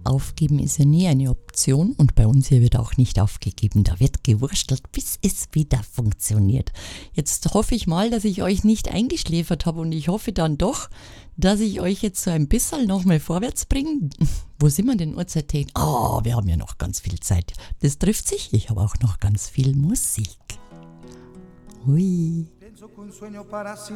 Aufgeben ist ja nie eine Option und bei uns hier wird auch nicht aufgegeben. Da wird gewurstelt, bis es wieder funktioniert. Jetzt hoffe ich mal, dass ich euch nicht eingeschläfert habe und ich hoffe dann doch, dass ich euch jetzt so ein bisschen nochmal vorwärts bringe. Wo sind wir denn Uhrzeittechnisch? Wir haben ja noch ganz viel Zeit. Das trifft sich. Ich habe auch noch ganz viel Musik. Hui.